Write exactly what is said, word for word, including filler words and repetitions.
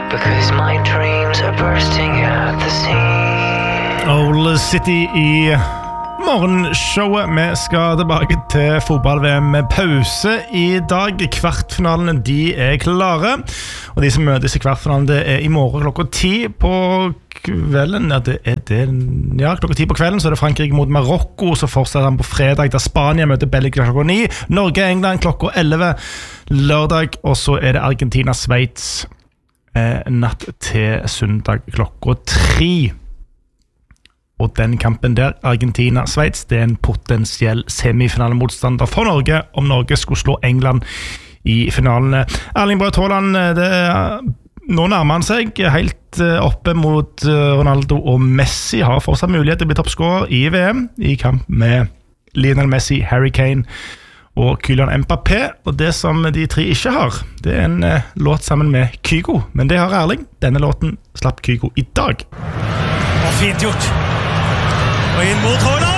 Because my dreams are bursting at the seams. Old City i morgenshowet. Vi skal tilbake til fotball-V M med pause i dag. Kvartfinalene, de er klare. Og de som møtes i kvartfinalen, det er i morgen klokka ti på kvelden. Ja, det er det. Ja, klokka ti på kvelden, så er det Frankrike mot Marokko. Så fortsetter han på fredag, der Spania møter Belgia klokka ni. Norge-England klokka elleve lørdag. Og så er det Argentina-Sveits natt til søndag klokka tre. Og den kampen der, Argentina-Sveits, det er en potensiell semifinalemotstander for Norge om Norge skulle slå England i finalene. Erling Braut Haaland, det er, nå nærmer han seg helt oppe mot Ronaldo, og Messi har fortsatt mulighet til å bli toppscorer i V M i kamp med Lionel Messi, Harry Kane og Kylian Mbappé. Og det som de tre ikke har, det er en eh, låt sammen med Kygo, men det har Erling. Denne låten slapp Kygo i dag. Og fint gjort. Og inn mot Haaland.